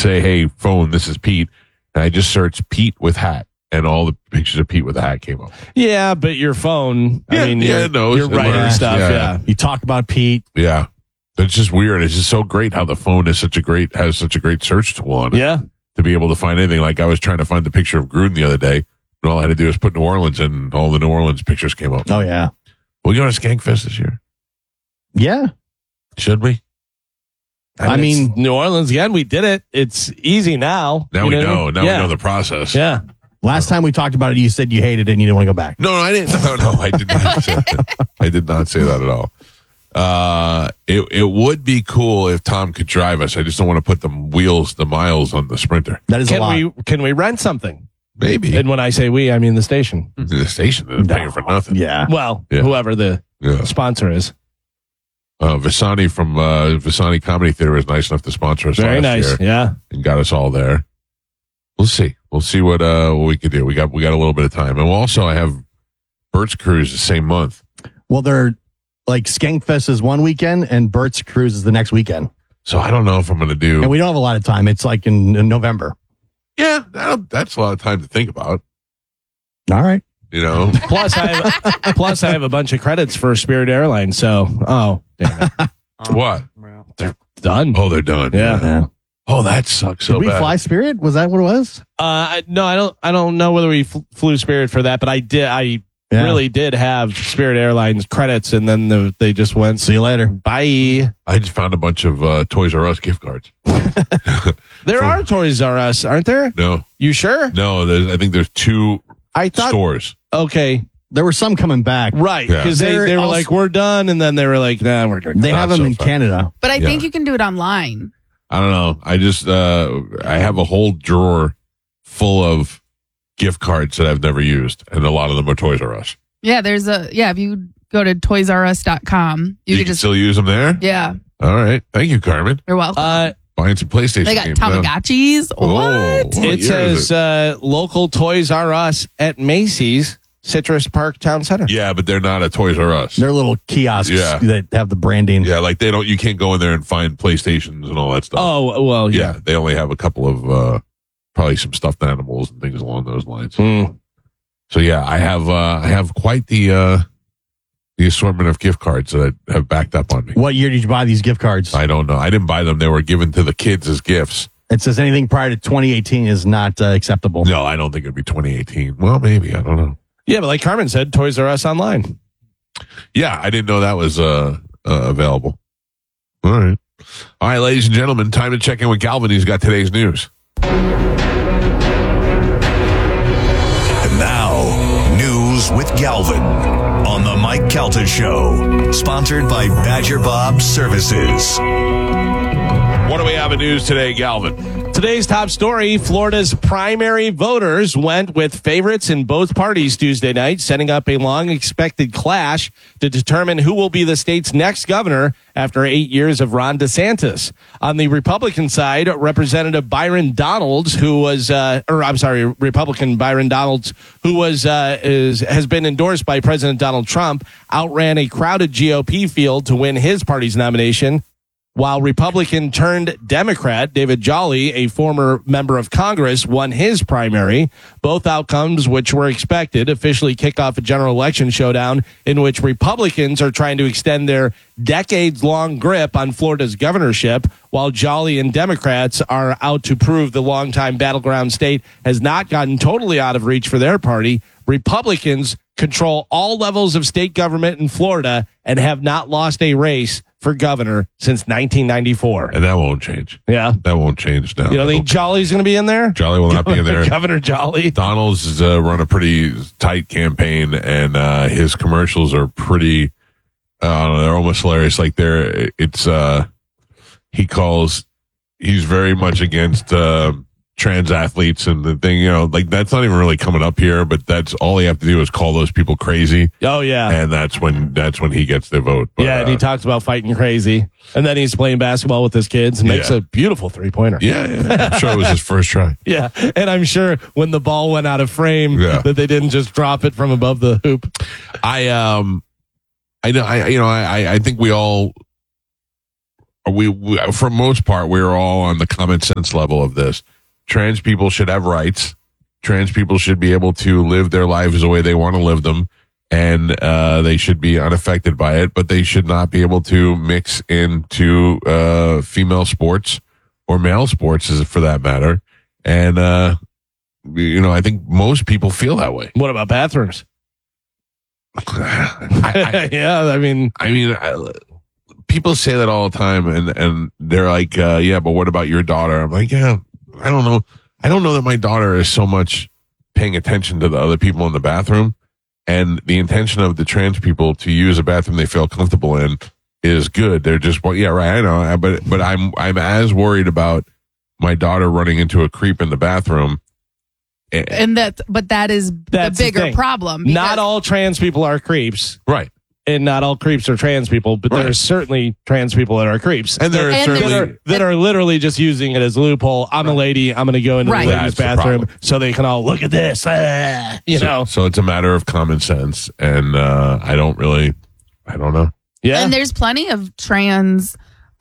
say, hey, phone, this is Pete. And I just searched Pete with hat. And all the pictures of Pete with a hat came up. Yeah, but your phone, you're writing stuff. Yeah. You talk about Pete. Yeah. It's just weird. It's just so great how the phone has such a great search tool on it. Yeah. To be able to find anything. Like I was trying to find the picture of Gruden the other day, and all I had to do was put New Orleans, and all the New Orleans pictures came up. Oh, yeah. We'll go to Skankfest this year. Yeah. Should we? I mean, New Orleans, again, we did it. It's easy now. Now we know. Now we know the process. Yeah. Last time we talked about it, you said you hated it and you didn't want to go back. No, I didn't. No, I did not say that. I did not say that at all. It would be cool if Tom could drive us. I just don't want to put the miles on the Sprinter. That is a lot. Can we rent something? Maybe. And when I say we, I mean the station. The station is paying for nothing. Yeah. Well, whoever the sponsor is. Visani from Visani Comedy Theater was nice enough to sponsor us Very last nice, year. yeah. And got us all there. We'll see. We'll see what we could do. We got a little bit of time. And also I have Bert's Cruise the same month. Well, they're like Skankfest is one weekend and Bert's Cruise is the next weekend. So I don't know if I'm going to do. And we don't have a lot of time. It's like in November. Yeah, that's a lot of time to think about. All right. You know. Plus I have a bunch of credits for Spirit Airlines. So, damn it. What? They're done. Oh, they're done. Yeah. Oh, that sucks so bad. Did we fly Spirit? Was that what it was? No, I don't know whether we flew Spirit for that, but I did. I really did have Spirit Airlines credits, and then they just went. See you later. Bye. I just found a bunch of Toys R Us gift cards. There are Toys R Us, aren't there? No. You sure? No, I think there's two stores. Okay. There were some coming back. Right, because they were like, we're done, and then they were like, nah, we're done. They have them in Canada. But I think you can do it online. I don't know. I just I have a whole drawer full of gift cards that I've never used, and a lot of them are Toys R Us. Yeah, if you go to toysrus.com, you can still use them there? Yeah. All right. Thank you, Carmen. You're welcome. Buying some PlayStation they got games. Tamagotchis. What? It says local Toys R Us at Macy's, Citrus Park Town Center. Yeah, but they're not a Toys R Us. They're little kiosks that have the branding. Yeah, like you can't go in there and find PlayStations and all that stuff. Oh, well, yeah. They only have a couple of probably some stuffed animals and things along those lines. So yeah, I have quite the assortment of gift cards that have backed up on me. What year did you buy these gift cards? I don't know. I didn't buy them. They were given to the kids as gifts. It says anything prior to 2018 is not acceptable. No, I don't think it'd be 2018. Well, maybe. I don't know. Yeah, but like Carmen said, Toys R Us online. Yeah, I didn't know that was available. All right. All right, ladies and gentlemen, time to check in with Galvin. He's got today's news. And now, news with Galvin on the Mike Calta Show, sponsored by Badger Bob Services. What do we have in news today, Galvin? Today's top story, Florida's primary voters went with favorites in both parties Tuesday night, setting up a long-expected clash to determine who will be the state's next governor after 8 years of Ron DeSantis. On the Republican side, Representative Byron Donalds, Republican Byron Donalds, who has been endorsed by President Donald Trump, outran a crowded GOP field to win his party's nomination, while Republican turned Democrat David Jolly, a former member of Congress, won his primary. Both outcomes, which were expected, officially kick off a general election showdown in which Republicans are trying to extend their decades-long grip on Florida's governorship, while Jolly and Democrats are out to prove the longtime battleground state has not gotten totally out of reach for their party. Republicans control all levels of state government in Florida and have not lost a race for governor since 1994. And that won't change. Yeah. That won't change now. You don't think Jolly's going to be in there? Jolly will not be in there. Governor Jolly. Donald's has run a pretty tight campaign, and his commercials are pretty, they're almost hilarious. Like he's very much against trans athletes and the thing, like that's not even really coming up here, but that's all you have to do is call those people crazy. Oh yeah. And that's when he gets their vote. But, and he talks about fighting crazy. And then he's playing basketball with his kids and makes a beautiful 3-pointer. Yeah. I'm sure it was his first try. Yeah. And I'm sure when the ball went out of frame that they didn't just drop it from above the hoop. I think we all we for most part, we're all on the common sense level of this. Trans people should have rights. Trans people should be able to live their lives the way they want to live them, and they should be unaffected by it, but they should not be able to mix into female sports or male sports, for that matter. And, I think most people feel that way. What about bathrooms? People say that all the time, and they're like, yeah, but what about your daughter? I'm like, yeah, I don't know. I don't know that my daughter is so much paying attention to the other people in the bathroom, and the intention of the trans people to use a bathroom they feel comfortable in is good. They're just, well, yeah, right. I know, but I'm as worried about my daughter running into a creep in the bathroom. And that is the bigger problem. Not all trans people are creeps. Right. And not all creeps are trans people, but there are certainly trans people that are creeps. And there are certainly that are literally just using it as a loophole. I'm a lady. I'm going to go into the ladies' bathroom so they can all look at this. So it's a matter of common sense. And I don't know. Yeah. And there's plenty of trans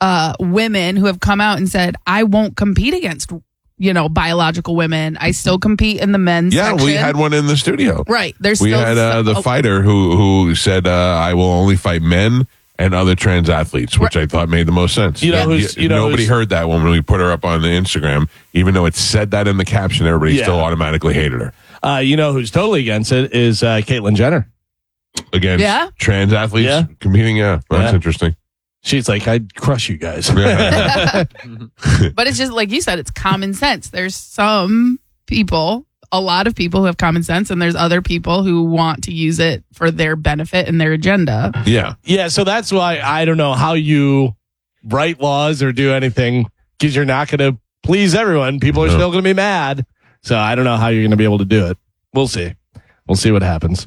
women who have come out and said, I won't compete against biological women. I still compete in the men's section. We had one in the studio. Right. We had the fighter who said, I will only fight men and other trans athletes, which I thought made the most sense. Nobody heard that when we put her up on the Instagram. Even though it said that in the caption, everybody still automatically hated her. Who's totally against it is Caitlyn Jenner. Against trans athletes competing? Yeah. That's interesting. She's like, I'd crush you guys. But it's just like you said, it's common sense. There's some people, a lot of people who have common sense, and there's other people who want to use it for their benefit and their agenda. Yeah. Yeah. So that's why I don't know how you write laws or do anything, because you're not going to please everyone. People are still going to be mad. So I don't know how you're going to be able to do it. We'll see. We'll see what happens.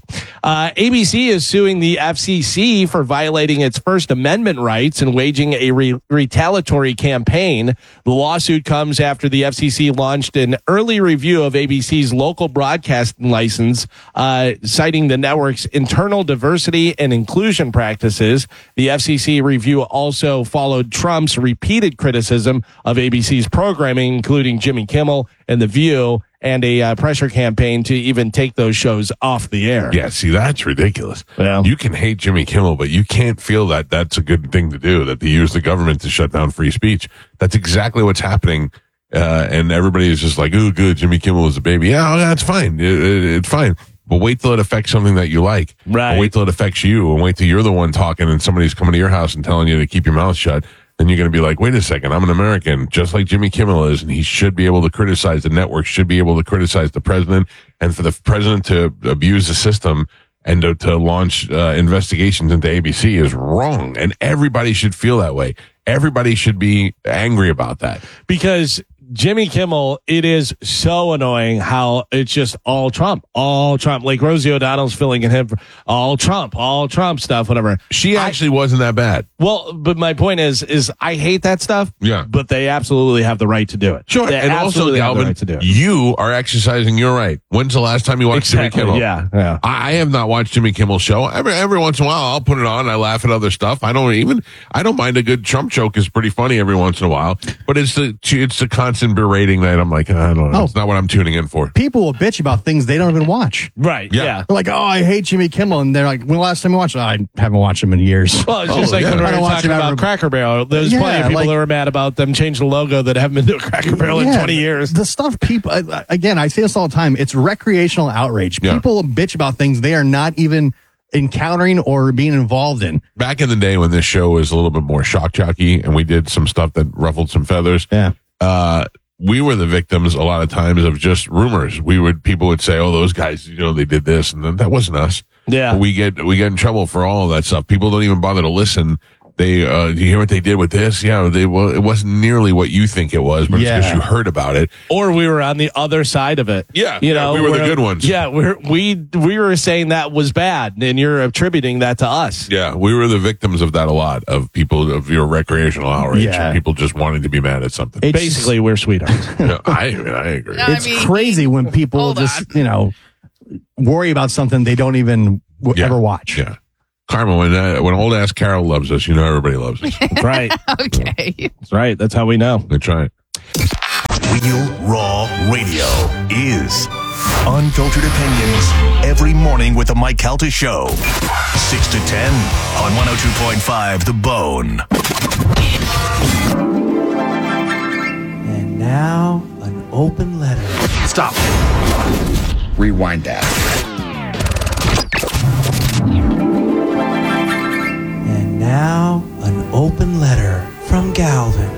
ABC is suing the FCC for violating its First Amendment rights and waging a retaliatory campaign. The lawsuit comes after the FCC launched an early review of ABC's local broadcasting license, citing the network's internal diversity and inclusion practices. The FCC review also followed Trump's repeated criticism of ABC's programming, including Jimmy Kimmel and The View, and a pressure campaign to even take those shows off the air. Yeah, see, that's ridiculous. Yeah. You can hate Jimmy Kimmel, but you can't feel that that's a good thing to do, that they use the government to shut down free speech. That's exactly what's happening. And everybody is just like, oh, good, Jimmy Kimmel is a baby. Yeah, that's fine. It's fine. But wait till it affects something that you like. Right. Or wait till it affects you, and wait till you're the one talking and somebody's coming to your house and telling you to keep your mouth shut. Then you're going to be like, wait a second, I'm an American, just like Jimmy Kimmel is, and he should be able to criticize the network, should be able to criticize the president, and for the president to abuse the system and to launch investigations into ABC is wrong, and everybody should feel that way. Everybody should be angry about that. Because Jimmy Kimmel, it is so annoying how it's just all Trump. Like Rosie O'Donnell's filling in him for all Trump stuff, whatever. She actually wasn't that bad. Well, but my point is I hate that stuff. Yeah. But they absolutely have the right to do it. Sure. They and also, Galvin, you are exercising your right. When's the last time you watched Jimmy Kimmel? Yeah. I have not watched Jimmy Kimmel's show. Every once in a while, I'll put it on. I laugh at other stuff. I don't mind a good Trump joke is pretty funny every once in a while. But it's the constant berating that I'm like, I don't know. It's not what I'm tuning in for. People will bitch about things they don't even watch. Right. Yeah. They're like, oh, I hate Jimmy Kimmel. And they're like, when the last time you watched it? I haven't watched him in years. Well, it's just like when we were talking about Cracker Barrel. There's plenty of people that were mad about them changing the logo that haven't been to a Cracker Barrel in 20 years. The stuff people, again, I say this all the time. It's recreational outrage. Yeah. People bitch about things they are not even encountering or being involved in. Back in the day when this show was a little bit more shock jockey and we did some stuff that ruffled some feathers. Yeah. We were the victims a lot of times of just rumors. People would say, oh, those guys, they did this, and then that wasn't us. Yeah. We get in trouble for all of that stuff. People don't even bother to listen. They, you hear what they did with this? Yeah, it wasn't nearly what you think it was, but it's because you heard about it. Or we were on the other side of it. Yeah, we were the good ones. Yeah, we were saying that was bad, and you're attributing that to us. Yeah, we were the victims of that a lot, of people, of your recreational outrage, and people just wanting to be mad at something. Basically, we're sweethearts. I agree. It's crazy when people just, worry about something they don't even ever watch. Yeah. Karma, when old ass Carol loves us, you know everybody loves us. That's right. Okay. That's right. That's how we know. That's right. Real Raw Radio is unfiltered opinions every morning with the Mike Calta Show. 6 to 10 on 102.5 The Bone. And now, an open letter. Stop. Rewind that. And now, an open letter from Galvin.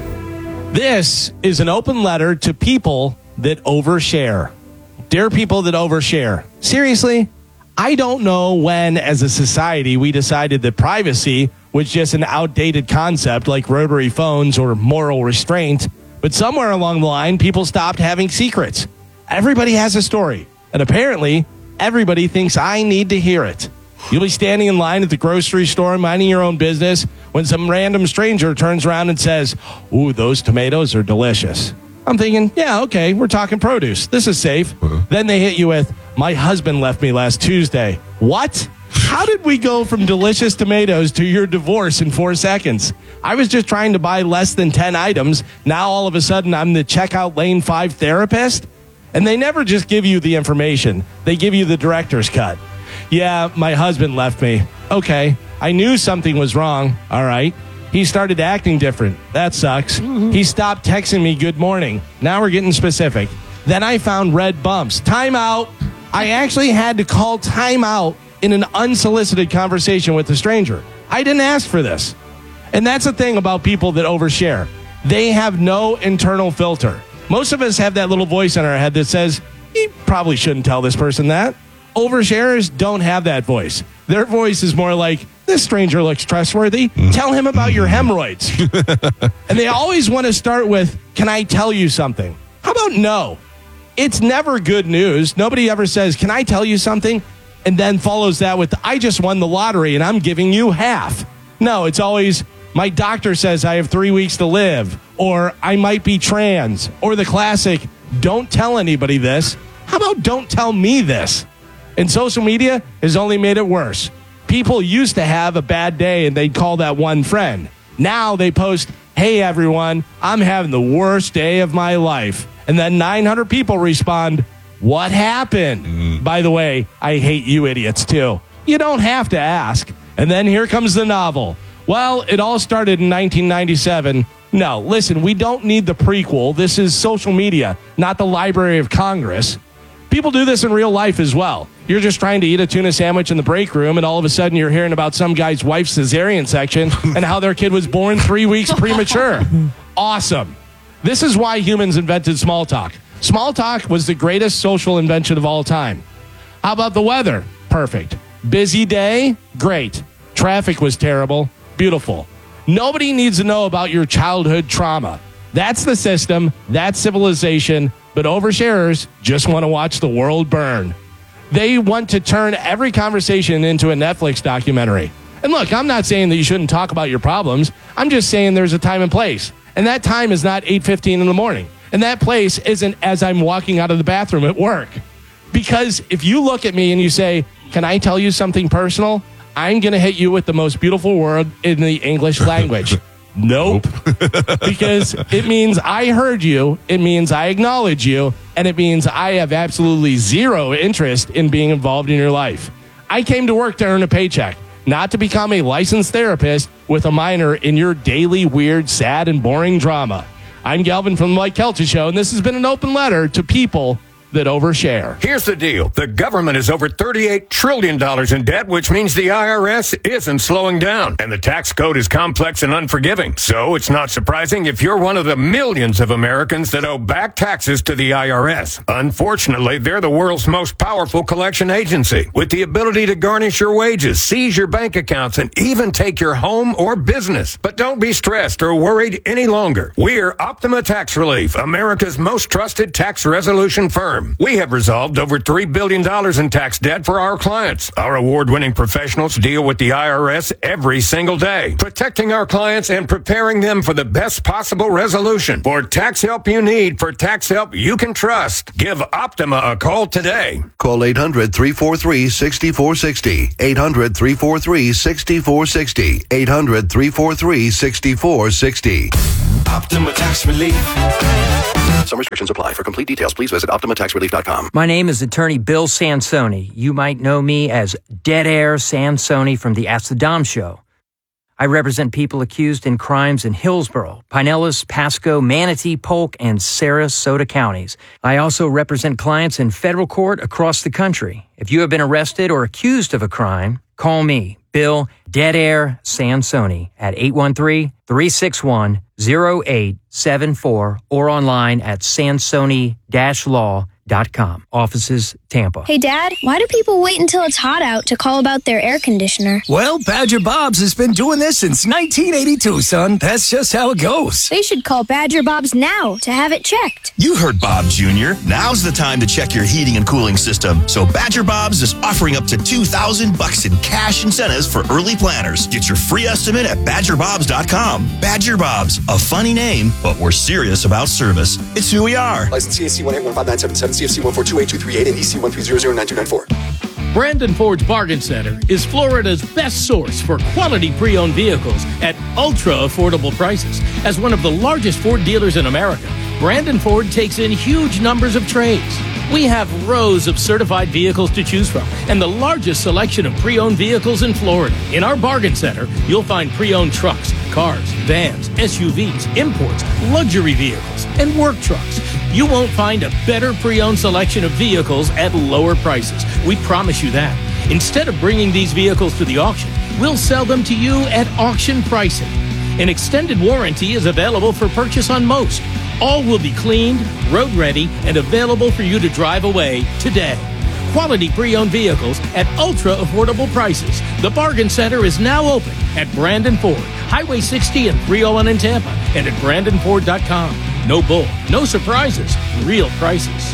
This is an open letter to people that overshare. Dear people that overshare, seriously, I don't know when, as a society, we decided that privacy was just an outdated concept like rotary phones or moral restraint, but somewhere along the line, people stopped having secrets. Everybody has a story, and apparently, everybody thinks I need to hear it. You'll be standing in line at the grocery store, minding your own business, when some random stranger turns around and says, "Ooh, those tomatoes are delicious." I'm thinking, yeah, okay, we're talking produce. This is safe. Then they hit you with, "My husband left me last Tuesday." What? How did we go from delicious tomatoes to your divorce in 4 seconds? I was just trying to buy less than 10 items. Now all of a sudden I'm the checkout lane 5 therapist? And they never just give you the information. They give you the director's cut. Yeah, my husband left me. Okay, I knew something was wrong. All right. He started acting different. That sucks. He stopped texting me good morning. Now we're getting specific. Then I found red bumps. Time out. I actually had to call time out in an unsolicited conversation with a stranger. I didn't ask for this. And that's the thing about people that overshare. They have no internal filter. Most of us have that little voice in our head that says, "You probably shouldn't tell this person that." Oversharers don't have that voice. Their voice is more like, "This stranger looks trustworthy. Tell him about your hemorrhoids." And they always want to start with, "Can I tell you something?" How about no? It's never good news. Nobody ever says, "Can I tell you something?" and then follows that with, "I just won the lottery and I'm giving you half." No, it's always, "My doctor says I have 3 weeks to live," or "I might be trans," or the classic, "Don't tell anybody this." How about "Don't tell me this"? And social media has only made it worse. People used to have a bad day and they'd call that one friend. Now they post, "Hey everyone, I'm having the worst day of my life." And then 900 people respond, "What happened?" By the way, I hate you idiots too. You don't have to ask. And then here comes the novel. Well, it all started in 1997. No, listen, we don't need the prequel. This is social media, not the Library of Congress. People do this in real life as well. You're just trying to eat a tuna sandwich in the break room, and all of a sudden you're hearing about some guy's wife's cesarean section and how their kid was born 3 weeks premature. Awesome. This is why humans invented small talk. Small talk was the greatest social invention of all time. How about the weather? Perfect. Busy day? Great. Traffic was terrible? Beautiful. Nobody needs to know about your childhood trauma. That's the system. That's civilization. But oversharers just want to watch the world burn. They want to turn every conversation into a Netflix documentary. And look, I'm not saying that you shouldn't talk about your problems. I'm just saying there's a time and place. And that time is not 8:15 in the morning. And that place isn't as I'm walking out of the bathroom at work. Because if you look at me and you say, "Can I tell you something personal?" I'm going to hit you with the most beautiful word in the English language. Nope. Because it means I heard you, it means I acknowledge you, and it means I have absolutely zero interest in being involved in your life. I came to work to earn a paycheck, not to become a licensed therapist with a minor in your daily weird, sad, and boring drama. I'm Galvin from the Mike Calta Show, and this has been an open letter to people that overshare. Here's the deal. The government is over $38 trillion in debt, which means the IRS isn't slowing down. And the tax code is complex and unforgiving. So it's not surprising if you're one of the millions of Americans that owe back taxes to the IRS. Unfortunately, they're the world's most powerful collection agency, with the ability to garnish your wages, seize your bank accounts, and even take your home or business. But don't be stressed or worried any longer. We're Optima Tax Relief, America's most trusted tax resolution firm. Firm. We have resolved over $3 billion in tax debt for our clients. Our award-winning professionals deal with the IRS every single day, protecting our clients and preparing them for the best possible resolution. For tax help you need, for tax help you can trust, give Optima a call today. Call 800-343-6460. 800-343-6460. 800-343-6460. Optima Tax Relief. Some restrictions apply. For complete details, please visit OptimaTaxRelief.com. My name is attorney Bill Sansoni. You might know me as Dead Air Sansoni from the Ask the Dom show. I represent people accused in crimes in Hillsborough, Pinellas, Pasco, Manatee, Polk, and Sarasota counties. I also represent clients in federal court across the country. If you have been arrested or accused of a crime, call me, Bill Dead Air Sansoni, at 813-361-0874 or online at sansoni-law.com. Offices, Tampa. Hey, Dad, why do people wait until it's hot out to call about their air conditioner? Well, Badger Bob's has been doing this since 1982, son. That's just how it goes. They should call Badger Bob's now to have it checked. You heard Bob Jr. Now's the time to check your heating and cooling system. So Badger Bob's is offering up to $2,000 in cash incentives for early planners. Get your free estimate at badgerbobs.com. Badger Bob's, a funny name, but we're serious about service. It's who we are. License CAC 1815977, CFC 1428238, and EC 1309294. Brandon Ford's Bargain Center is Florida's best source for quality pre-owned vehicles at ultra-affordable prices. As one of the largest Ford dealers in America, Brandon Ford takes in huge numbers of trades. We have rows of certified vehicles to choose from and the largest selection of pre-owned vehicles in Florida. In our Bargain Center, you'll find pre-owned trucks, cars, vans, SUVs, imports, luxury vehicles, and work trucks. You won't find a better pre-owned selection of vehicles at lower prices. We promise you that. Instead of bringing these vehicles to the auction, we'll sell them to you at auction pricing. An extended warranty is available for purchase on most. All will be cleaned, road ready, and available for you to drive away today. Quality pre-owned vehicles at ultra-affordable prices. The Bargain Center is now open at Brandon Ford, Highway 60 and 301 in Tampa, and at BrandonFord.com. No bull, no surprises, real prices.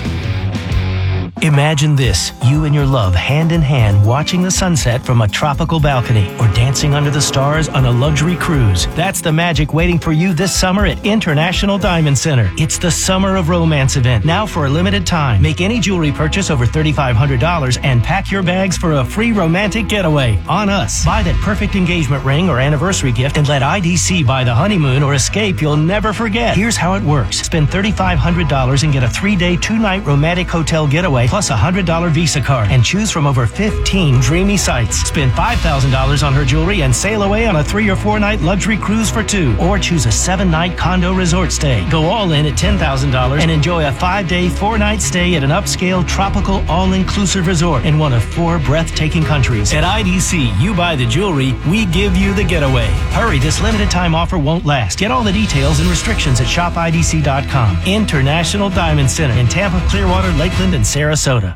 Imagine this, you and your love hand in hand watching the sunset from a tropical balcony or dancing under the stars on a luxury cruise. That's the magic waiting for you this summer at International Diamond Center. It's the Summer of Romance event, now for a limited time. Make any jewelry purchase over $3,500 and pack your bags for a free romantic getaway on us. Buy that perfect engagement ring or anniversary gift and let IDC buy the honeymoon or escape you'll never forget. Here's how it works. Spend $3,500 and get a 3-day, 2-night romantic hotel getaway plus a $100 Visa card and choose from over 15 dreamy sites. Spend $5,000 on her jewelry and sail away on a 3 or 4 night luxury cruise for 2, or choose a 7-night condo resort stay. Go all in at $10,000 and enjoy a 5-day, 4-night stay at an upscale tropical all-inclusive resort in one of 4 breathtaking countries. At IDC, you buy the jewelry, we give you the getaway. Hurry, this limited time offer won't last. Get all the details and restrictions at shopidc.com. International Diamond Center in Tampa, Clearwater, Lakeland, and Sarasota.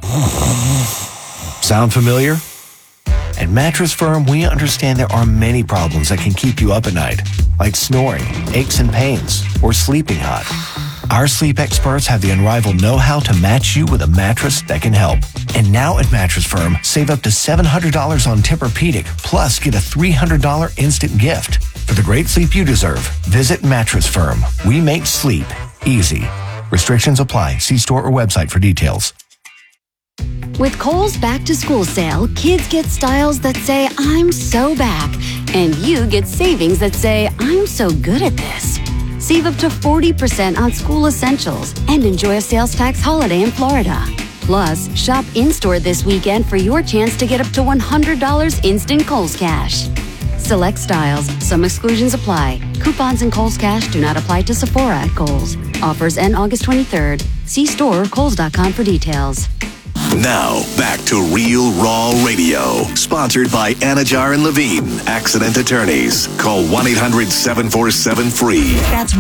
Sound familiar? At Mattress Firm, we understand there are many problems that can keep you up at night, like snoring, aches and pains, or sleeping hot. Our sleep experts have the unrivaled know-how to match you with a mattress that can help. And now at Mattress Firm, save up to $700 on Tempur-Pedic, plus get a $300 instant gift. For the great sleep you deserve, visit Mattress Firm. We make sleep easy. Restrictions apply. See store or website for details. With Kohl's Back to School sale, kids get styles that say, I'm so back. And you get savings that say, I'm so good at this. Save up to 40% on school essentials and enjoy a sales tax holiday in Florida. Plus, shop in-store this weekend for your chance to get up to $100 instant Kohl's Cash. Select styles. Some exclusions apply. Coupons and Kohl's Cash do not apply to Sephora at Kohl's. Offers end August 23rd. See store or Kohls.com for details. Now, back to Real Raw Radio. Sponsored by Anajar and Levine, accident attorneys. Call 1-800-747-FREE. That's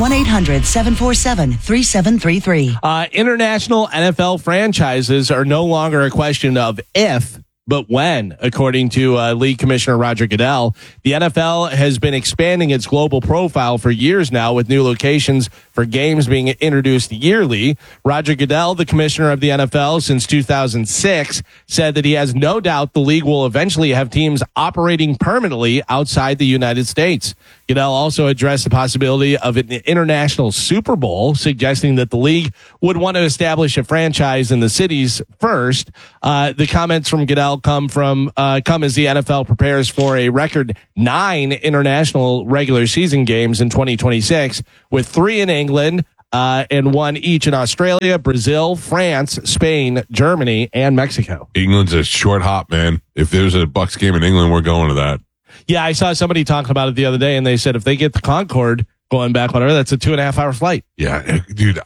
1-800-747-3733. International NFL franchises are no longer a question of if, but when. According to League Commissioner Roger Goodell, the NFL has been expanding its global profile for years now, with new locations for games being introduced yearly. Roger Goodell, the commissioner of the NFL since 2006, said that he has no doubt the league will eventually have teams operating permanently outside the United States. Goodell also addressed the possibility of an international Super Bowl, suggesting that the league would want to establish a franchise in the cities first. The comments from Goodell come as the NFL prepares for a record 9 international regular season games in 2026, with 3 in England and 1 each in Australia, Brazil, France, Spain, Germany, and Mexico. England's a short hop, man. If there's a Bucks game in England, we're going to that. Yeah, I saw somebody talking about it the other day, and they said if they get the Concorde going back, whatever, that's a 2.5-hour flight. Yeah, dude,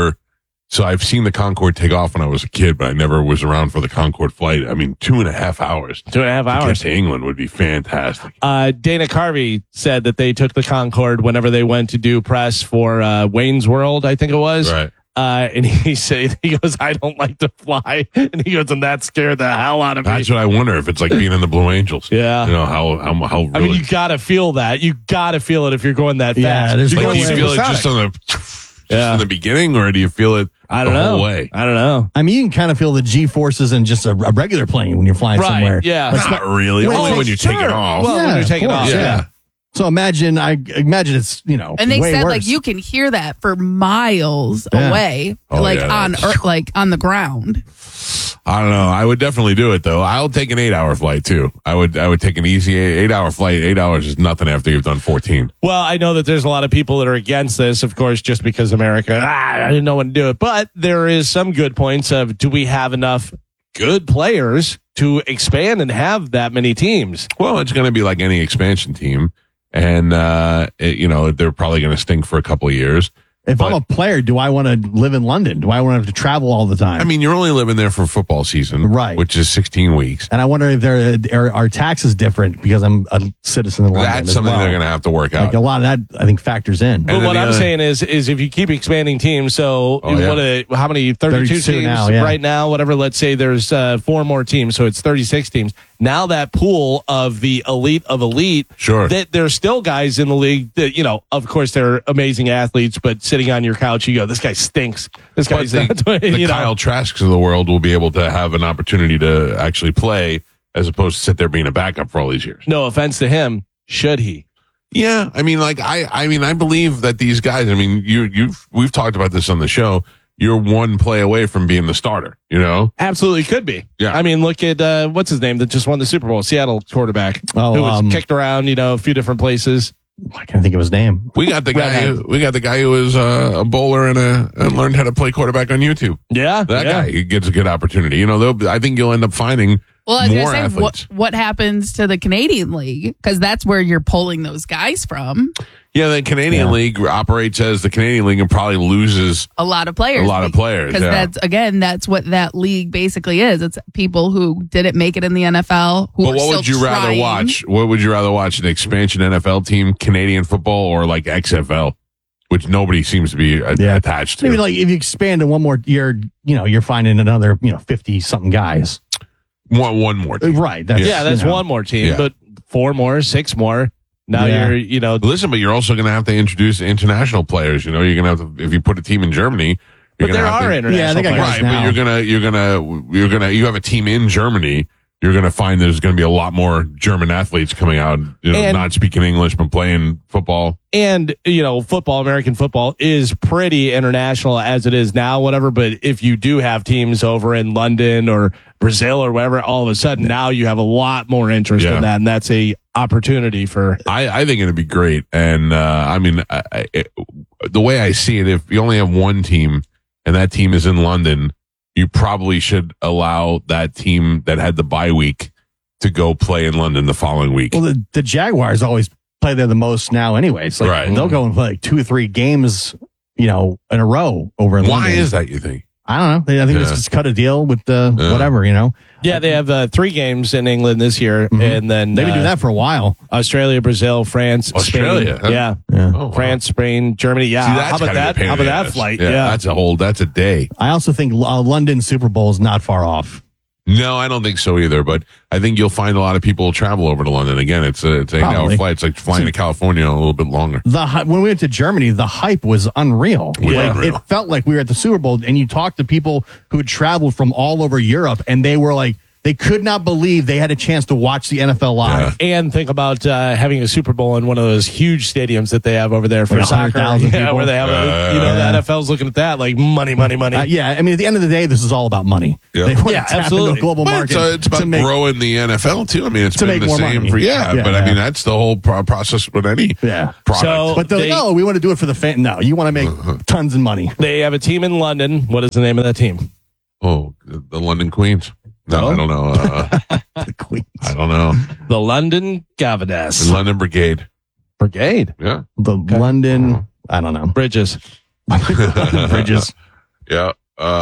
I've seen the Concorde take off when I was a kid, but I never was around for the Concorde flight. I mean, 2.5 hours. 2.5 hours. To get to England would be fantastic. Dana Carvey said that they took the Concorde whenever they went to do press for Wayne's World, I think it was. Right. And he goes, I don't like to fly. And he goes, and that scared the hell out of me. That's what I wonder, if it's like being in the Blue Angels. Yeah. You know, how really. I mean, you got to feel that. You got to feel it if you're going that fast. There's like, no do you way. feel it just in the beginning, or do you feel it I don't the know. whole way? I don't know. I mean, you can kind of feel the G-forces in just a regular plane when you're flying somewhere. Yeah. Not really. Only when you take it off. Well, when you're taking off. Yeah. So imagine it's, and they way said worse. like you can hear that for miles away, Oh, like yeah, on Earth, like on the ground. I don't know. I would definitely do it though. I'll take an 8-hour flight too. I would take an easy 8-hour flight. 8 hours is nothing after you've done 14. Well, I know that there's a lot of people that are against this, of course, just because America, I didn't know when to do it. But there is some good points of, do we have enough good players to expand and have that many teams? Well, it's going to be like any expansion team. And, they're probably going to stink for a couple of years. If I'm a player, do I want to live in London? Do I want to have to travel all the time? I mean, you're only living there for football season, right? Which is 16 weeks. And I wonder if are taxes different because I'm a citizen of London. That's something they're going to have to work out. Like a lot of that, I think, factors in. But what I'm saying is if you keep expanding teams, so how many 32 teams now, right now? Whatever. Let's say there's 4 more teams, so it's 36 teams. Now that pool of the elite of elite, sure, that there's still guys in the league that, of course, they're amazing athletes, but sitting on your couch, you go, this guy stinks. This guy's the Kyle Trasks of the world will be able to have an opportunity to actually play as opposed to sit there being a backup for all these years. No offense to him, should he? Yeah, I mean, I believe that these guys. I mean, we've talked about this on the show. You're one play away from being the starter, Absolutely could be. Yeah. I mean, look at, what's his name that just won the Super Bowl, Seattle quarterback, who was kicked around, a few different places. I can't think of his name. We got the guy who was a bowler and learned how to play quarterback on YouTube. Yeah. That guy, he gets a good opportunity. I think you'll end up finding Well, I was more going to say, athletes. what happens to the Canadian League? Because that's where you're pulling those guys from. Yeah, the Canadian League operates as the Canadian League and probably loses A lot of players. Because that's what that league basically is. It's people who didn't make it in the NFL. Who But what would you rather watch? What would you rather watch? An expansion NFL team, Canadian football, or like XFL, which nobody seems to be attached to? Maybe like if you expand in one more year, you're finding another 50 something guys. One more team. Right. That's one more team, but 4 more, 6 more. Now you're, Listen, but you're also going to have to introduce international players. You're going to have to, if you put a team in Germany, but there are international players. Right, but you have a team in Germany. You're going to find there's going to be a lot more German athletes coming out, not speaking English, but playing football. And, football, American football is pretty international as it is now, whatever. But if you do have teams over in London or Brazil or wherever, all of a sudden now you have a lot more interest in that. And that's a opportunity for. I think it'd be great. And, the way I see it, if you only have one team and that team is in London, you probably should allow that team that had the bye week to go play in London the following week. Well, the Jaguars always play there the most now anyway. So they'll go and play like 2 or 3 games, in a row over in London. Why is that, you think? I don't know. I think it's just cut a deal with whatever, Yeah, they have 3 games in England this year, and then they've been doing that for a while. Australia, Brazil, France, Australia, Spain. huh? Yeah. Oh, wow. France, Spain, Germany. Yeah. See, that's how about that? How about that flight? Yeah. That's a day. I also think London Super Bowl is not far off. No, I don't think so either. But I think you'll find a lot of people travel over to London. Again, it's an 8-hour flight. It's like flying to California a little bit longer. When we went to Germany, the hype was unreal. It felt like we were at the Super Bowl, and you talked to people who had traveled from all over Europe, and they were like, they could not believe they had a chance to watch the NFL live. Yeah. And think about having a Super Bowl in one of those huge stadiums that they have over there for like soccer. People. Where they have, the NFL's looking at that like money. Yeah, I mean, at the end of the day, this is all about money. Yeah, They want to tap absolutely. into a global market. It's about growing the NFL too. I mean, it's to been make the more same money. for but I mean, that's the whole process with any product. But they're like, no, we want to do it for the fan. No, you want to make tons of money. They have a team in London. What is the name of that team? Oh, the London Queens. No, I don't know. The Queens. I don't know. The London Gavadas. The London Brigade. Yeah. The London, I don't know. Bridges. Bridges. Yeah.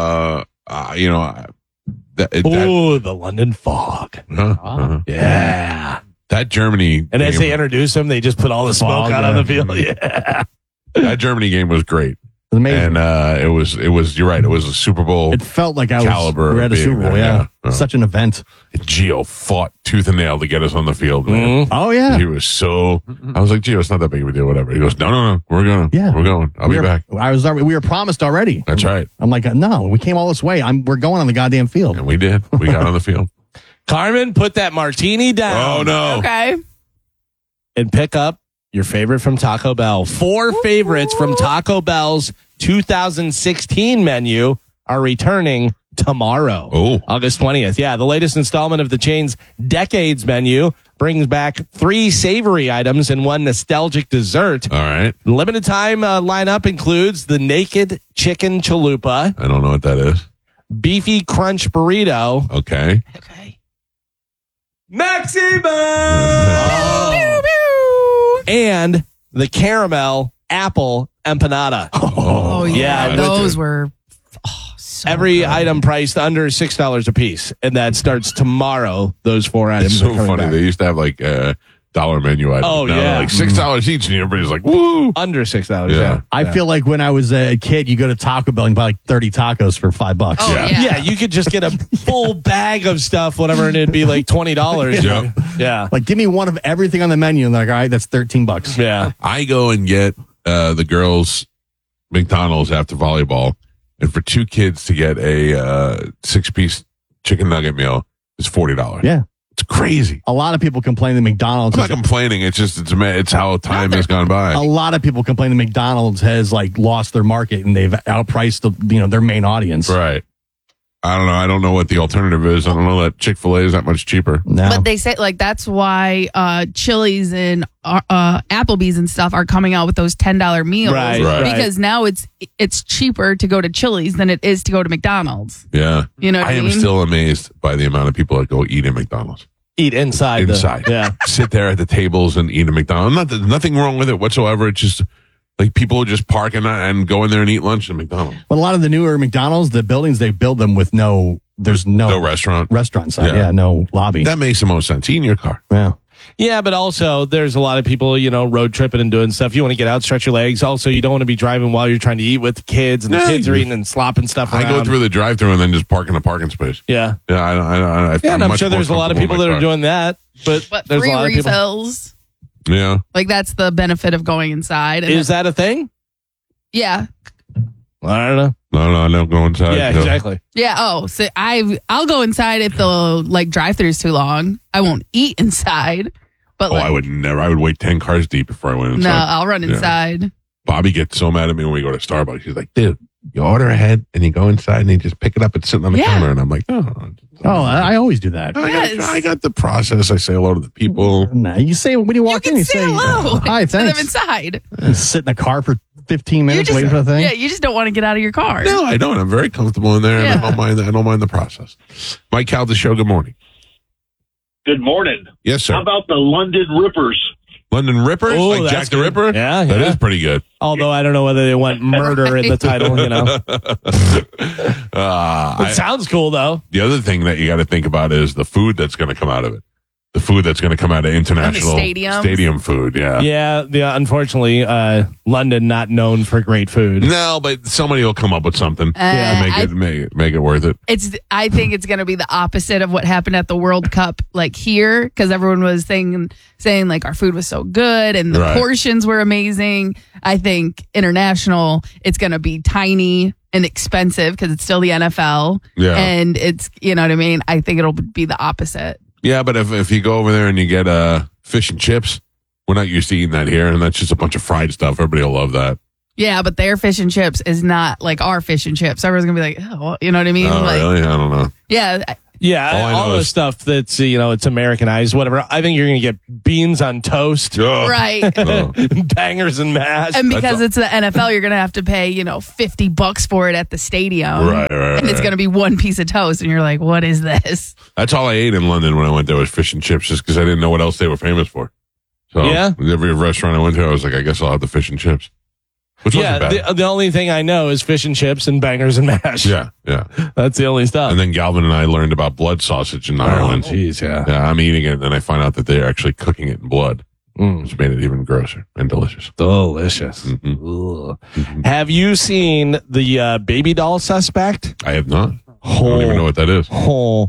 The London Fog. Yeah. That Germany. And as game, they introduce them, they just put all the smoke out on the field. Yeah. That Germany game was great. Amazing. And it was. You're right. It was a Super Bowl. It felt like we caliber were at a Super Bowl. Yeah. Such an event. Gio fought tooth and nail to get us on the field. Man. Mm-hmm. Oh yeah. He was so. I was like, Gio, it's not that big of a deal. Whatever. He goes, no. We're going. I'll be back. We were promised already. That's right. I'm like, no, we came all this way. We're going on the goddamn field. And we did. We got on the field. Carmen, put that martini down. Oh no. Okay. And pick up your favorite from Taco Bell. 4 favorites from Taco Bell's 2016 menu are returning tomorrow, August 20th. Yeah, the latest installment of the chain's Decades menu brings back 3 savory items and 1 nostalgic dessert. All right. The limited time lineup includes the Naked Chicken Chalupa. I don't know what that is. Beefy Crunch Burrito. Okay. Maximo! And the Caramel Apple Empanada. Oh yeah. Those were every item priced under $6 a piece. And that starts tomorrow, those 4 items. It's so funny. They used to have like dollar menu items. Oh, now yeah. like $6 each, and everybody's like, woo! Under $6. Yeah. I feel like when I was a kid, you go to Taco Bell and buy like 30 tacos for $5. Oh, yeah. You could just get a full bag of stuff, whatever, and it'd be like $20. Yeah. Like, give me one of everything on the menu, and they're like, all right, that's $13. Yeah. I go and get the girls McDonald's after volleyball, and for 2 kids to get a 6-piece chicken nugget meal is $40. Yeah. It's crazy. A lot of people complain that McDonald's. I'm not complaining. It's just it's how time has gone by. A lot of people complain that McDonald's has like lost their market and they've outpriced their main audience. Right. I don't know. I don't know what the alternative is. I don't know that Chick-fil-A is that much cheaper. No. But they say like that's why Chili's and Applebee's and stuff are coming out with those $10 meals, Right. Because now it's cheaper to go to Chili's than it is to go to McDonald's. Yeah. You know what I am mean? still amazed by the amount of people that go eat at McDonald's. Eat inside. Yeah. Sit there at the tables and eat at McDonald's. Nothing wrong with it whatsoever. It's just like people just park and go in there and eat lunch at McDonald's. But a lot of the newer McDonald's, the buildings, they build them with there's no restaurant. Restaurant side. Yeah, no lobby. That makes the most sense. Eat in your car. Yeah. Yeah, but also there's a lot of people, road tripping and doing stuff. You want to get out, stretch your legs. Also, you don't want to be driving while you're trying to eat with the kids, and the kids are eating and slopping stuff around. I go through the drive-thru and then just park in a parking space. Yeah. Yeah, and I'm sure there's a lot of people that are doing that, but there's free a lot of people. refills. Yeah. Like that's the benefit of going inside. And Is that a thing? Yeah. I don't know. No, I don't go inside. Yeah, No. exactly. Yeah. Oh, so I'll go inside if the drive-thru is too long. I won't eat inside. But I would never. I would wait 10 cars deep before I went inside. No, I'll run Yeah. inside. Bobby gets so mad at me when we go to Starbucks. He's like, dude, you order ahead and you go inside and you just pick it up and sit on the counter. And I'm like, I always do that. I got the process. I say hello to the people. No, you say when you walk in, you say hello. Hi, To them thanks. inside. Sit in the car for 15 You minutes just- waiting for the thing. Yeah, you just don't want to get out of your car. No, I don't. I'm very comfortable in there. And Yeah. I don't mind the process. Mike Calda Show, good morning. Good morning. Yes, sir. How about the London Rippers? London Rippers? Oh, like that's Jack the good. Ripper? Yeah, That yeah. is pretty good. Although I don't know whether they want murder in the title, It sounds cool, though. The other thing that you got to think about is the food that's going to come out of it. the food that's going to come out of international stadium food. Yeah. Unfortunately, London not known for great food. No, but somebody will come up with something to make it worth it. I think it's going to be the opposite of what happened at the World Cup, like here, because everyone was saying like our food was so good and the portions were amazing. I think international, it's going to be tiny and expensive because it's still the NFL. Yeah. And it's, you know what I mean? I think it'll be the opposite. Yeah, but if you go over there and you get fish and chips, we're not used to eating that here, and that's just a bunch of fried stuff. Everybody will love that. Yeah, but their fish and chips is not like our fish and chips. Everyone's going to be like, oh, well, you know what I mean? Oh, like, really? I don't know. Yeah. Yeah, all the stuff that's, it's Americanized, whatever. I think you're going to get beans on toast. Right. Bangers and mash. And because it's the NFL, you're going to have to pay, $50 for it at the stadium. Right. And it's going to be one piece of toast. And you're like, what is this? That's all I ate in London when I went there was fish and chips, just because I didn't know what else they were famous for. So every restaurant I went to, I was like, I guess I'll have the fish and chips. Which wasn't bad. The only thing I know is fish and chips and bangers and mash. Yeah. That's the only stuff. And then Galvin and I learned about blood sausage in Ireland. Jeez, Yeah, I'm eating it, and then I find out that they're actually cooking it in blood, which made it even grosser and delicious. Delicious. Mm-hmm. Have you seen the baby doll suspect? I have not. I don't even know what that is.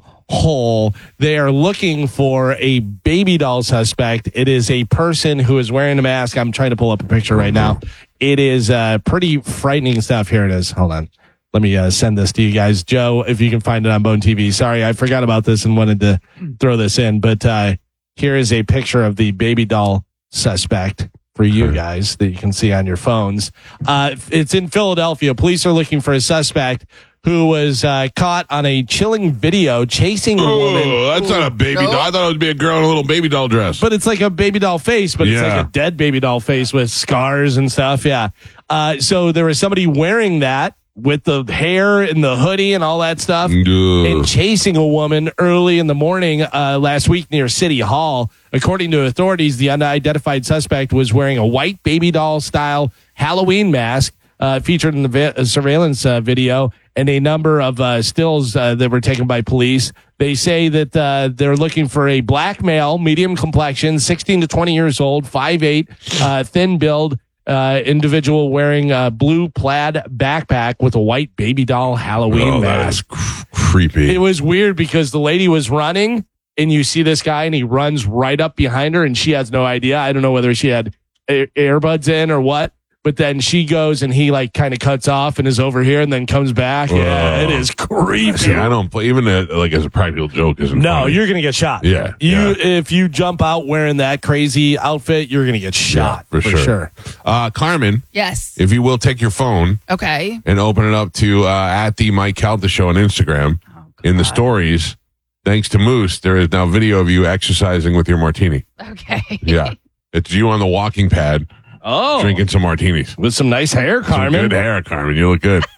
They are looking for a baby doll suspect. It is a person who is wearing a mask. I'm trying to pull up a picture right now. It is pretty frightening stuff. Here it is. Hold on. Let me send this to you guys. Joe, if you can find it on Bone TV. Sorry, I forgot about this and wanted to throw this in. But here is a picture of the baby doll suspect for you guys that you can see on your phones. It's in Philadelphia. Police are looking for a suspect who was caught on a chilling video chasing a woman. That's not a baby doll. I thought it would be a girl in a little baby doll dress. But it's like a baby doll face, but it's like a dead baby doll face with scars and stuff. Yeah. So there was somebody wearing that with the hair and the hoodie and all that stuff and chasing a woman early in the morning last week near City Hall. According to authorities, the unidentified suspect was wearing a white baby doll style Halloween mask featured in the surveillance video and a number of stills that were taken by police. They say that they're looking for a black male, medium complexion, 16 to 20 years old, 5'8", thin build, individual wearing a blue plaid backpack with a white baby doll Halloween mask. Creepy. It was weird because the lady was running and you see this guy and he runs right up behind her and she has no idea. I don't know whether she had earbuds in or what. But then she goes and he kind of cuts off and is over here and then comes back. Yeah, it is creepy. Yeah, I don't play even as a practical joke isn't. No, funny. You're gonna get shot. Yeah, if you jump out wearing that crazy outfit, you're gonna get shot for sure. Carmen, yes, if you will take your phone, okay, and open it up to at the Mike Calta Show on Instagram. In the stories, thanks to Moose, there is now video of you exercising with your martini. Okay, yeah, it's you on the walking pad. Oh, drinking some martinis with some nice hair, Carmen. Some good hair, Carmen. You look good.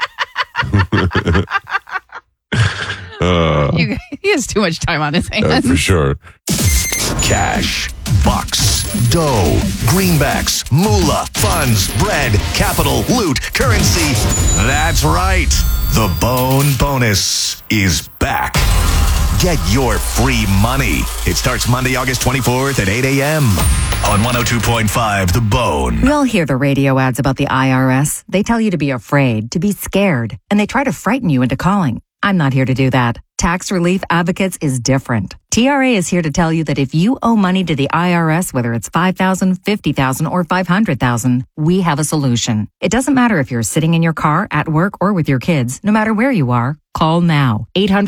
He has too much time on his hands. For sure. Cash, bucks, dough, greenbacks, moolah, funds, bread, capital, loot, currency. That's right. The Bone Bonus is back. Get your free money. It starts Monday, August 24th at 8 a.m. on 102.5 The Bone. We all hear the radio ads about the IRS. They tell you to be afraid, to be scared, and they try to frighten you into calling. I'm not here to do that. Tax Relief Advocates is different. TRA is here to tell you that if you owe money to the IRS, whether it's $5,000, $50,000, or $500,000, we have a solution. It doesn't matter if you're sitting in your car, at work, or with your kids. No matter where you are, call now.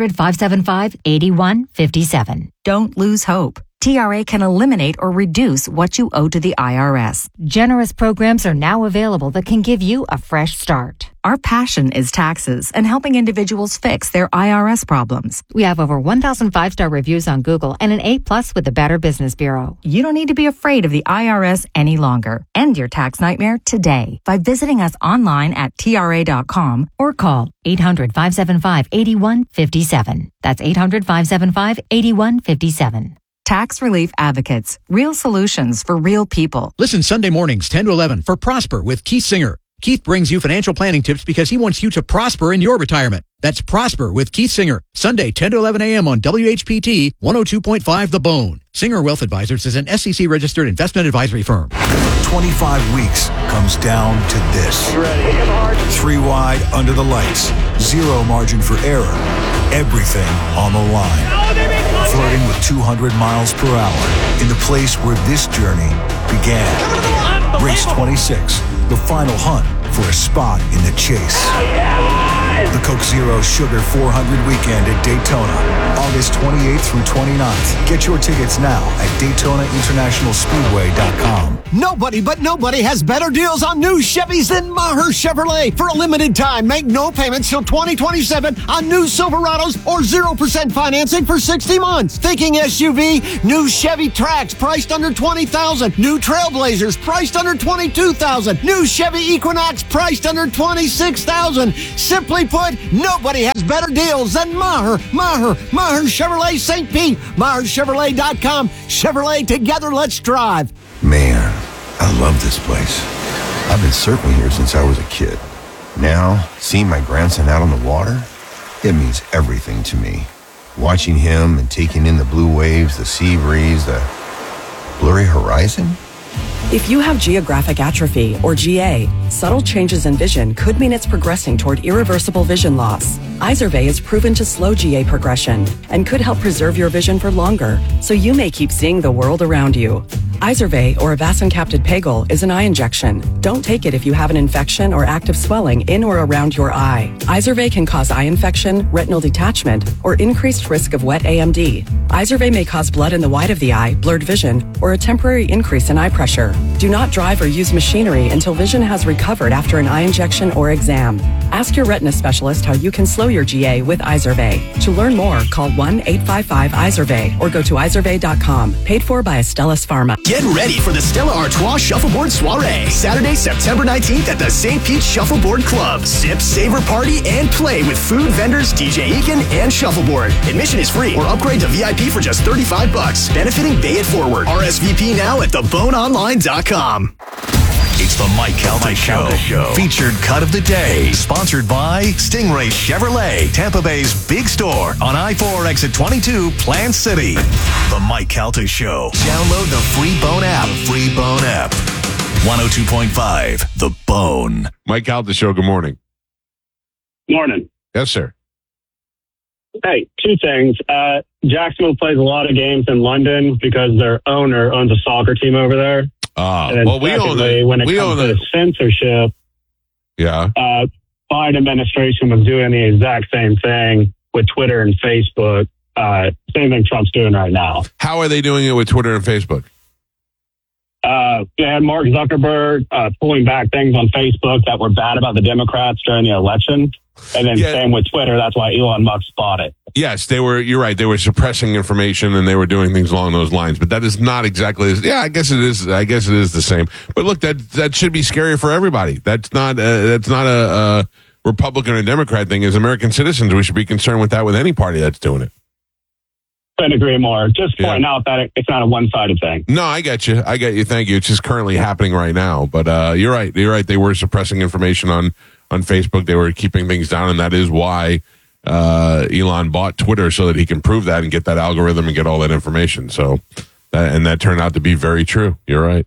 800-575-8157. Don't lose hope. TRA can eliminate or reduce what you owe to the IRS. Generous programs are now available that can give you a fresh start. Our passion is taxes and helping individuals fix their IRS problems. We have over 1,000 5-star reviews on Google and an A+ with the Better Business Bureau. You don't need to be afraid of the IRS any longer. End your tax nightmare today by visiting us online at TRA.com or call 800-575-8157. That's 800-575-8157. Tax Relief Advocates. Real solutions for real people. Listen Sunday mornings 10 to 11 for Prosper with Keith Singer. Keith brings you financial planning tips because he wants you to prosper in your retirement. That's Prosper with Keith Singer, Sunday 10 to 11 a.m. on WHPT 102.5 The Bone. Singer Wealth Advisors is an SEC-registered investment advisory firm. 25 weeks comes down to this. 3 wide under the lights. 0 margin for error. Everything on the line. Flirting with 200 miles per hour in the place where this journey began. Race 26, the final hunt for a spot in the chase. The Coke Zero Sugar 400 weekend at Daytona, August 28th through 29th. Get your tickets now at DaytonaInternationalSpeedway.com. Nobody has better deals on new Chevys than Maher Chevrolet. For a limited time, make no payments till 2027 on new Silverados or 0% financing for 60 months. Thinking SUV? New Chevy Trax priced under $20,000. New Trailblazers priced under $22,000. New Chevy Equinox priced under $26,000. Simply put, nobody has better deals than Maher Chevrolet St. Pete. MaherChevrolet.com. Chevrolet, together, let's drive. Man, I love this place. I've been surfing here since I was a kid. Now, seeing my grandson out on the water, it means everything to me. Watching him and taking in the blue waves, the sea breeze, the blurry horizon. If you have geographic atrophy, or GA, subtle changes in vision could mean it's progressing toward irreversible vision loss. Izervay is proven to slow GA progression and could help preserve your vision for longer, so you may keep seeing the world around you. Izervay, or avacincaptad pegol, is an eye injection. Don't take it if you have an infection or active swelling in or around your eye. Izervay can cause eye infection, retinal detachment, or increased risk of wet AMD. Izervay may cause blood in the white of the eye, blurred vision, or a temporary increase in eye pressure. Do not drive or use machinery until vision has recovered after an eye injection or exam. Ask your retina specialist how you can slow your GA with Izervay. To learn more, call 1-855-IZERVAY or go to izervay.com. Paid for by Astellas Pharma. Get ready for the Stella Artois Shuffleboard Soiree, Saturday, September 19th at the St. Pete Shuffleboard Club. Sip, savor, party, and play with food vendors DJ Eakin and Shuffleboard. Admission is free or upgrade to VIP for just $35, benefiting Bay It Forward. RSVP now at theboneonline.com. It's the Mike Calta Show. Featured cut of the day. Sponsored by Stingray Chevrolet, Tampa Bay's big store on I-4 exit 22, Plant City. The Mike Calta Show. Download the free Bone app. 102.5 The Bone. Mike Calta Show, good morning. Morning. Yes, sir. Hey, 2 things. Jacksonville plays a lot of games in London because their owner owns a soccer team over there. Well, we own it. When it comes to censorship, Biden administration was doing the exact same thing with Twitter and Facebook. Same thing Trump's doing right now. How are they doing it with Twitter and Facebook? They had Mark Zuckerberg pulling back things on Facebook that were bad about the Democrats during the election. And then same with Twitter. That's why Elon Musk bought it. Yes, you're right. They were suppressing information and they were doing things along those lines. But that is not exactly, I guess it is the same. But look, that should be scary for everybody. That's not a Republican or Democrat thing. As American citizens, we should be concerned with that with any party that's doing it. Couldn't agree more. Just point out that it's not a one-sided thing. No, I get you. Thank you. It's just currently happening right now. But you're right. They were suppressing information on Facebook. They were keeping things down, and that is why Elon bought Twitter, so that he can prove that and get that algorithm and get all that information. So, that turned out to be very true. You're right.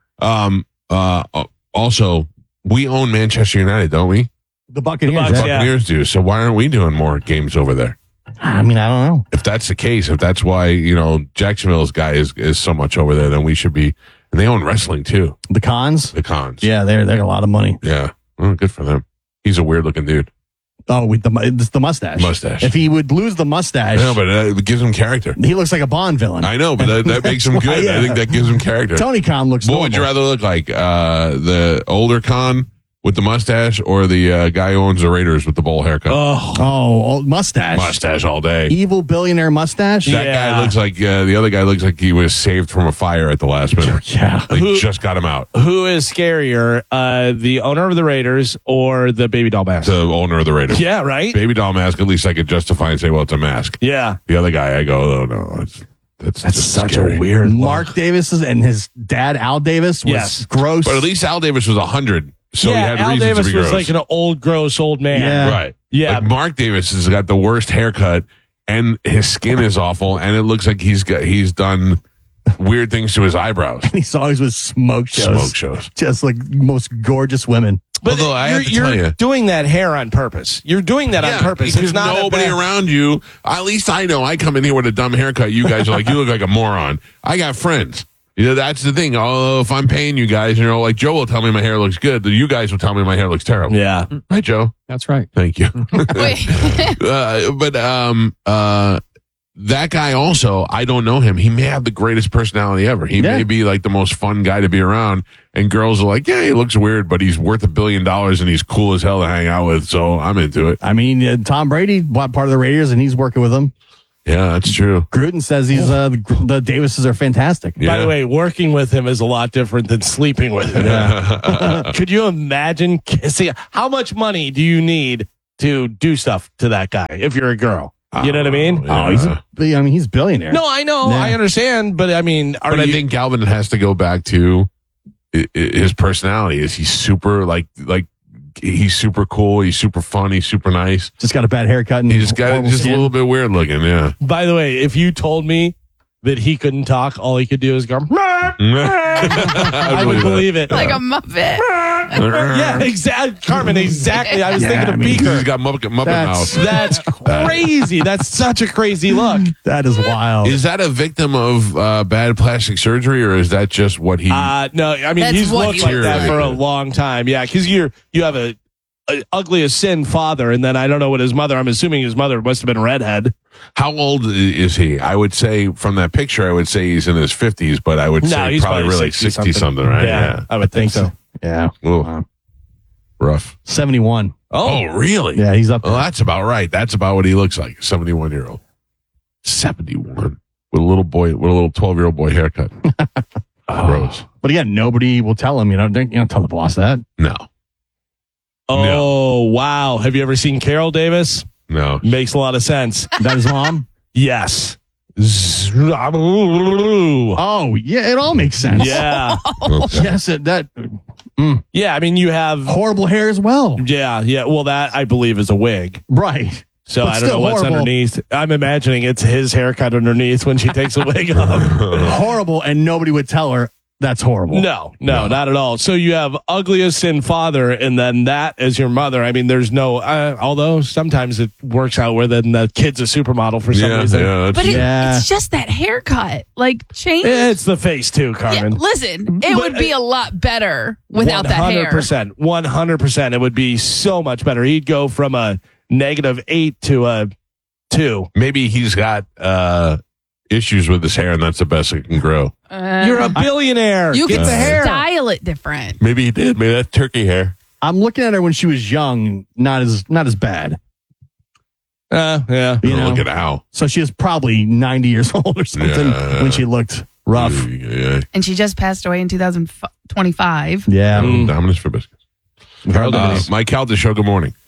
Also, we own Manchester United, don't we? The Buccaneers. The Buccaneers do. So why aren't we doing more games over there? I mean, I don't know. If that's the case, if that's why, Jacksonville's guy is so much over there, then we should be. And they own wrestling too. The Cons? The Cons. Yeah, they got a lot of money. Yeah. Well, good for them. He's a weird looking dude. Oh, with the mustache. If he would lose the mustache. No, but it gives him character. He looks like a Bond villain. I know, but that makes him good. I think that gives him character. Tony Khan looks What would you rather look like? The older Khan with the mustache, or the guy who owns the Raiders with the bowl haircut? Oh, mustache. Mustache all day. Evil billionaire mustache? That guy looks like, the other guy looks like he was saved from a fire at the last minute. Yeah. They just got him out. Who is scarier, the owner of the Raiders or the baby doll mask? The owner of the Raiders. Yeah, right? Baby doll mask, at least I could justify and say, well, it's a mask. Yeah. The other guy, I go, oh, no, that's such scary. a weird Mark Davis and his dad, Al Davis, was gross. But at least Al Davis was 100. So he had Al reasons Davis to be was gross. like an old, gross old man. Yeah. Right. Yeah. Like Mark Davis has got the worst haircut, and his skin is awful, and it looks like he's done weird things to his eyebrows. He's always with smoke shows. Just like most gorgeous women. But Although I have to tell you're you, doing that hair on purpose. You're doing that on purpose. Because It's not nobody around you. At least I know. I come in here with a dumb haircut. You guys are like, you look like a moron. I got friends. That's the thing. Oh, if I'm paying you guys, like Joe will tell me my hair looks good. You guys will tell me my hair looks terrible. Yeah. Right, Joe? That's right. Thank you. Wait. That guy also, I don't know him. He may have the greatest personality ever. He may be like the most fun guy to be around. And girls are like, yeah, he looks weird, but he's worth $1 billion and he's cool as hell to hang out with. So I'm into it. I mean, Tom Brady bought part of the Raiders and he's working with them. Yeah, that's true. Gruden says he's the Davises are fantastic. By the way, working with him is a lot different than sleeping with him. Yeah. Could you imagine kissing? How much money do you need to do stuff to that guy if you're a girl? You know what I mean? Yeah. He's billionaire. No, I know. Yeah. I understand. But I mean, I think Galvin has to go back to his personality. Is he's super he's super cool. He's super fun. He's super nice. Just got a bad haircut. And he just got a little bit weird looking. Yeah. By the way, if you told me that he couldn't talk, all he could do is go, I would believe it. Like a Muppet. Yeah, exactly. Carmen, exactly. I was thinking of Beaker. He's got Muppet mouth. That's crazy. That's such a crazy look. That is wild. Is that a victim of bad plastic surgery, or is that just what he? No, I mean, That's he's what looked he like looks that like. for a long time. Yeah, because you have a ugly as sin father, and then I don't know what his mother. I'm assuming his mother must have been a redhead. How old is he? I would say from that picture, I would say he's in his 50s, but I would say he's probably really 60 something, right? Yeah, I would think so. Yeah. Ooh. Rough. 71. Oh, really? Yeah, he's up there. Well, that's about right. That's about what he looks like. 71-year-old. 71 with a little 12-year-old boy haircut. Gross. But again, nobody will tell him. You don't tell the boss that. No. Oh, wow. Have you ever seen Carol Davis? No. Makes a lot of sense. That his mom? Yes. Oh, yeah, it all makes sense. Yeah. Okay. Yes, Yeah, I mean, you have horrible hair as well. Yeah. Well, that I believe is a wig. Right. So But I don't know still what's horrible. underneath. I'm imagining it's his haircut underneath when she takes a wig off. Horrible, and nobody would tell her that's horrible. No, not at all. So you have ugliest sin father, and then that as your mother. I mean, there's no. Although sometimes it works out where then the kid's a supermodel for some reason. But it's just that haircut. Like, change. It's the face too, Carmen. Yeah, listen, it would be a lot better without that hair. 100%. It would be so much better. He'd go from a -8 to a 2. Maybe he's got issues with his hair, and that's the best it can grow. You're a billionaire. You Get can the hair. style it different. Maybe he did. Maybe that's turkey hair. I'm looking at her when she was young. Not as bad. Yeah. Look at Al. So she was probably 90 years old or something when she looked rough. Yeah. And she just passed away in 2025. Yeah. Dominus for biscuits. Mike Calda Show, good morning.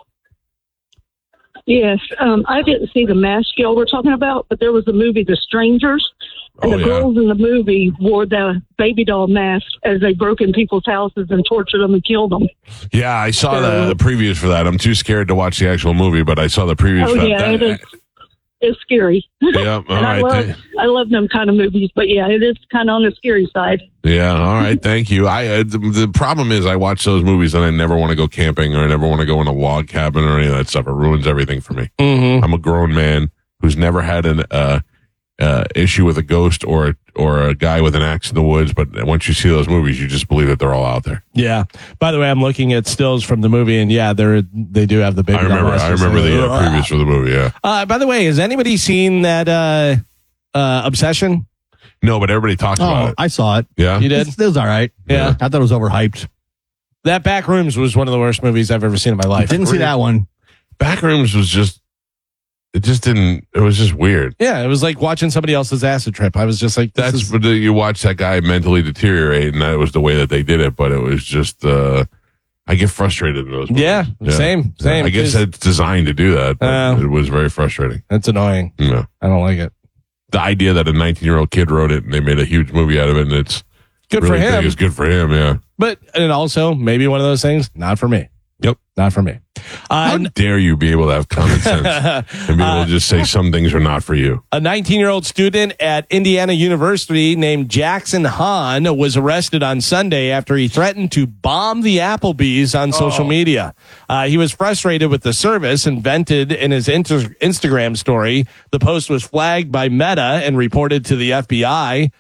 Yes, I didn't see the mask y'all were talking about, but there was a movie, The Strangers, and the girls in the movie wore the baby doll mask as they broke in people's houses and tortured them and killed them. Yeah, I saw the previews for that. I'm too scared to watch the actual movie, but I saw the previews for that. It's scary. Yeah, all And right. I love them kind of movies, but yeah, it is kind of on the scary side. Yeah, all right. Thank you. The problem is I watch those movies and I never want to go camping or I never want to go in a log cabin or any of that stuff. It ruins everything for me. Mm-hmm. I'm a grown man who's never had an issue with a ghost or a guy with an axe in the woods. But once you see those movies, you just believe that they're all out there. Yeah. By the way, I'm looking at stills from the movie, and yeah, they do have the baby. I remember the previews for the movie. Yeah. By the way, has anybody seen that Obsession? No, but everybody talks about it. I saw it. Yeah, you did. It was all right. Yeah. I thought it was overhyped. That Backrooms was one of the worst movies I've ever seen in my life. Didn't see that one. Backrooms was just. It was just weird. Yeah, it was like watching somebody else's acid trip. I was just like, you watch that guy mentally deteriorate, and that was the way that they did it. But it was just, I get frustrated in those movies. Yeah, same. I guess it's designed to do that, but it was very frustrating. That's annoying. Yeah. I don't like it. The idea that a 19-year-old kid wrote it and they made a huge movie out of it, and it's good really for him. It's good for him, yeah. And also, maybe one of those things, not for me. Yep. Not for me. How dare you be able to have common sense and be able to just say some things are not for you? A 19-year-old student at Indiana University named Jackson Hahn was arrested on Sunday after he threatened to bomb the Applebee's on social media. He was frustrated with the service and vented in his Instagram story. The post was flagged by Meta and reported to the FBI.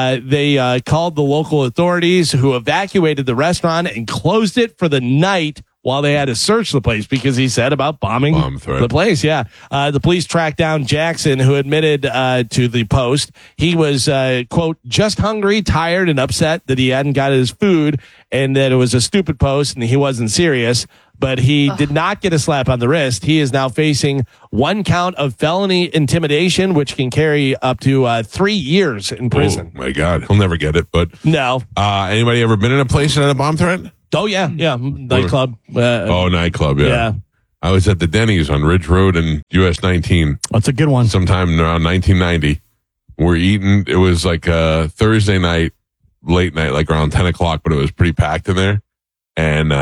They called the local authorities, who evacuated the restaurant and closed it for the night while they had to search the place because he said about bombing the place. Yeah. The police tracked down Jackson, who admitted to the post he was, quote, just hungry, tired, and upset that he hadn't got his food and that it was a stupid post and he wasn't serious. But he did not get a slap on the wrist. He is now facing 1 count of felony intimidation, which can carry up to 3 years in prison. Oh, my God. He'll never get it, but... No. Anybody ever been in a place that had a bomb threat? Oh, yeah. Yeah. Nightclub. Nightclub, yeah. Yeah. I was at the Denny's on Ridge Road in US 19. That's a good one. Sometime around 1990. We're eating. It was like a Thursday night, late night, like around 10 o'clock, but it was pretty packed in there. And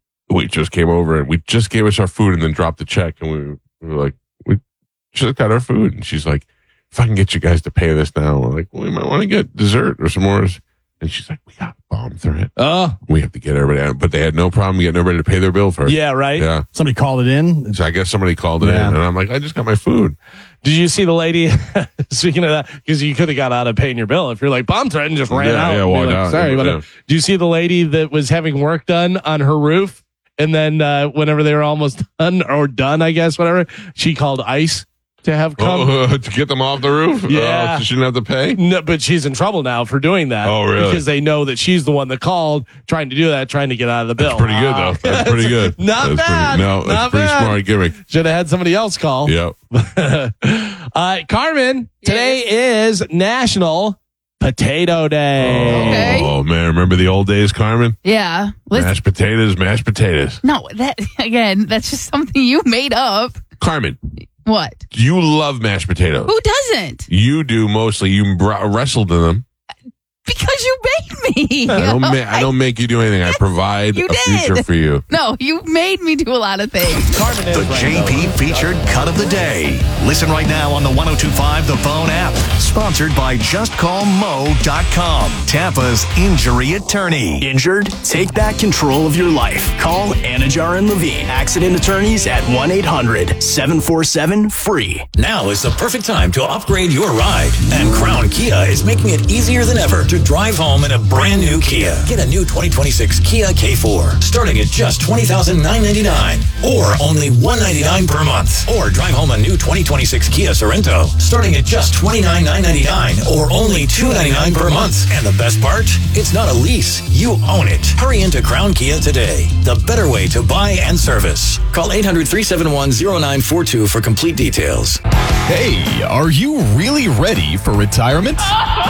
we just came over and we just gave us our food and then dropped the check. And we were like, we just got our food. And she's like, if I can get you guys to pay this now, we're like, well, we might want to get dessert or s'mores. And she's like, we got a bomb threat. Oh. We have to get everybody out. But they had no problem getting everybody to pay their bill first. Yeah, right? Yeah. Somebody called it in. So I guess somebody called it in. And I'm like, I just got my food. Did you see the lady, speaking of that, because you could have got out of paying your bill if you're like, bomb threat, and just ran out. Yeah, walked out. Sorry. Yeah. Did you see the lady that was having work done on her roof? And then whenever they were almost done, I guess, whatever, she called ICE to have come. To get them off the roof? Yeah. So she didn't have to pay? No, but she's in trouble now for doing that. Oh, really? Because they know that she's the one that called, trying to do that, trying to get out of the bill. That's pretty good, though. That's pretty good. Not bad. That's pretty smart gimmick. Should have had somebody else call. Yep. Carmen, today is National Potato Day. Okay. Oh, man. Remember the old days, Carmen? Yeah. Mashed potatoes. No, that's just something you made up. Carmen. What? You love mashed potatoes. Who doesn't? You do mostly. You wrestled in them. Because you made me. I don't make you do anything. I provide You a did. future for you. No, you made me do a lot of things. The JP featured cut of the day. Listen right now on the 102.5 The Phone app. Sponsored by JustCallMo.com. Tampa's injury attorney. Injured? Take back control of your life. Call Anajar and Levine, accident attorneys at 1-800-747-FREE. Now is the perfect time to upgrade your ride. And Crown Kia is making it easier than ever to drive home in a brand new Kia. Get a new 2026 Kia K4 starting at just $20,999 or only $199 per month. Or drive home a new 2026 Kia Sorento starting at just $29,999 or only $299 per month. And the best part? It's not a lease. You own it. Hurry into Crown Kia today. The better way to buy and service. Call 800-371-0942 for complete details. Hey, are you really ready for retirement?